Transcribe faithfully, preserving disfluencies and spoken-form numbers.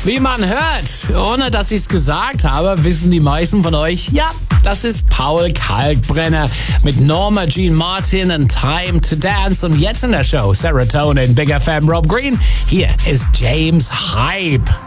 Wie man hört, ohne dass ich es gesagt habe, wissen die meisten von euch, ja, das ist Paul Kalkbrenner mit Norma Jean Martin und Time to Dance. Und jetzt in der Show Serotonin, Big F M, Rob Green. Hier ist James Hype.